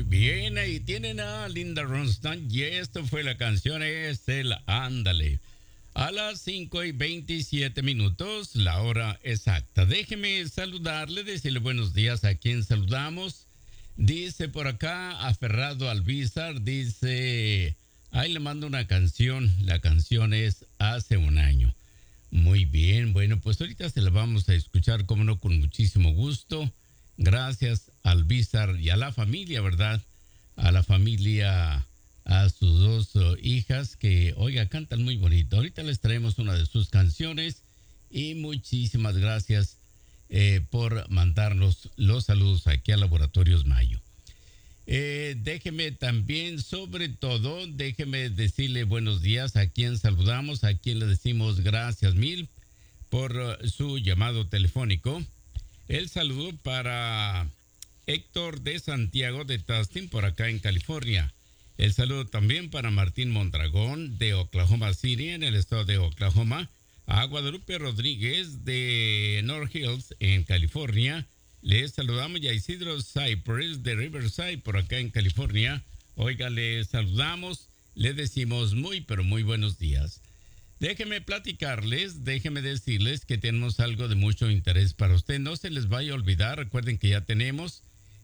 Bien, ahí tienen a Linda Ronstadt y esto fue la canción es el Ándale. A las 5:27, la hora exacta. Déjeme saludarle, decirle buenos días a quien saludamos. Dice por acá, aferrado al Bizar, dice, ahí le mando una canción. La canción es Hace un año. Muy bien, bueno, pues ahorita se la vamos a escuchar, como no, con muchísimo gusto. Gracias al Bizar y a la familia, ¿verdad? A la familia, a sus dos hijas que, oiga, cantan muy bonito. Ahorita les traemos una de sus canciones y muchísimas gracias por mandarnos los saludos aquí a Laboratorios Mayo. Déjeme también, sobre todo, déjeme decirle buenos días a quien saludamos, a quien le decimos gracias mil por su llamado telefónico. El saludo para Héctor de Santiago de Tustin, por acá en California. El saludo también para Martín Mondragón de Oklahoma City, en el estado de Oklahoma. A Guadalupe Rodríguez de North Hills, en California. Les saludamos y a Isidro Cypress de Riverside, por acá en California. Oiga, les saludamos, le decimos muy, pero muy buenos días. Déjenme platicarles, déjenme decirles que tenemos algo de mucho interés para usted. No se les vaya a olvidar, recuerden que ya tenemos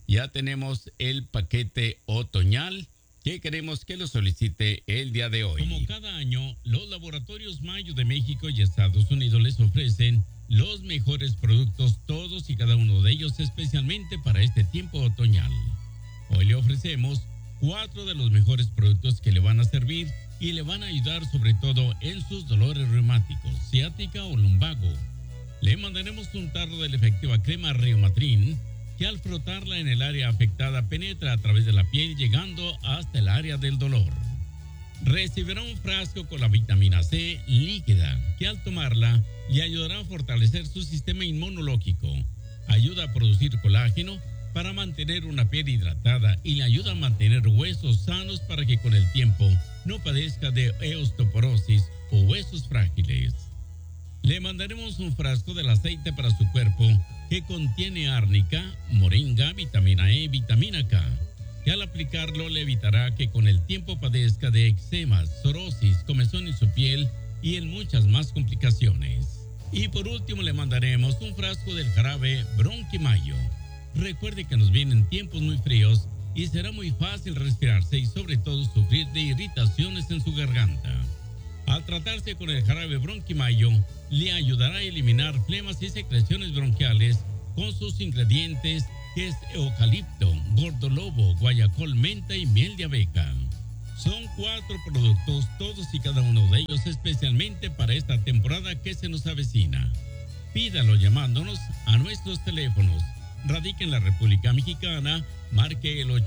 el paquete otoñal que queremos que lo solicite el día de hoy. Como cada año, los Laboratorios Mayo de México y Estados Unidos les ofrecen los mejores productos, todos y cada uno de ellos, especialmente para este tiempo otoñal. Hoy le ofrecemos 4 de los mejores productos que le van a servir y le van a ayudar sobre todo en sus dolores reumáticos, ciática o lumbago. Le mandaremos un tarro de la efectiva crema Reumatrin, que al frotarla en el área afectada penetra a través de la piel llegando hasta el área del dolor. Recibirá un frasco con la vitamina C líquida, que al tomarla le ayudará a fortalecer su sistema inmunológico, ayuda a producir colágeno para mantener una piel hidratada y le ayuda a mantener huesos sanos para que con el tiempo no padezca de osteoporosis o huesos frágiles. Le mandaremos un frasco del aceite para su cuerpo que contiene árnica, moringa, vitamina E, vitamina K, que al aplicarlo le evitará que con el tiempo padezca de eczemas, psoriasis, comezón en su piel y en muchas más complicaciones. Y por último le mandaremos un frasco del jarabe Bronquimayo. Recuerde que nos vienen tiempos muy fríos y será muy fácil respirarse y sobre todo sufrir de irritaciones en su garganta. Al tratarse con el jarabe Bronquimayo, le ayudará a eliminar flemas y secreciones bronquiales con sus ingredientes que es eucalipto, gordolobo, guayacol, menta y miel de abeja. Son 4 productos, todos y cada uno de ellos especialmente para esta temporada que se nos avecina. Pídalo llamándonos a nuestros teléfonos. Radica en la República Mexicana, marque el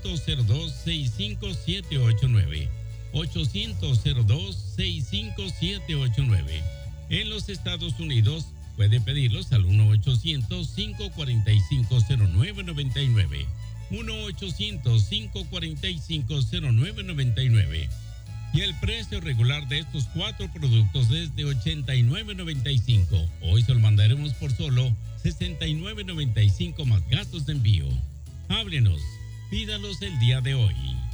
800-02-65789. 800-02-65789. En los Estados Unidos puede pedirlos al 1-800-545-0999. 1-800-545-0999. Y el precio regular de estos 4 productos es de $89.95. Hoy se lo mandaremos por solo $69.95 más gastos de envío. Háblenos, pídalos el día de hoy.